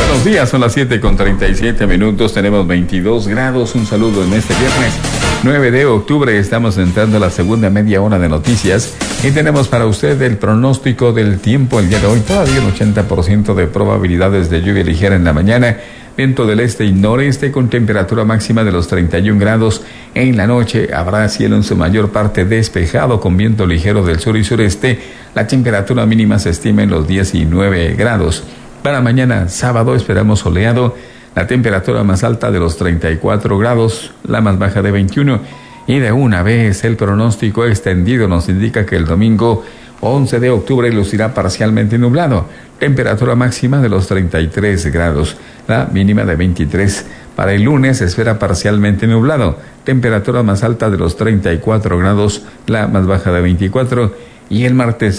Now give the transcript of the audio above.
Buenos días, son las 7:37. Tenemos 22 grados. Un saludo en este viernes 9 de octubre. Estamos entrando a la segunda media hora de noticias y tenemos para usted el pronóstico del tiempo el día de hoy. Todavía un 80% de probabilidades de lluvia ligera en la mañana. Viento del este y noreste con temperatura máxima de los 31 grados. En la noche habrá cielo en su mayor parte despejado con viento ligero del sur y sureste. La temperatura mínima se estima en los 19 grados. Para mañana sábado esperamos soleado. La temperatura más alta de los 34 grados, la más baja de 21. Y de una vez el pronóstico extendido nos indica que el domingo 11 de octubre lucirá parcialmente nublado. Temperatura máxima de los 33 grados, la mínima de 23. Para el lunes se espera parcialmente nublado. Temperatura más alta de los 34 grados, la más baja de 24. Y el martes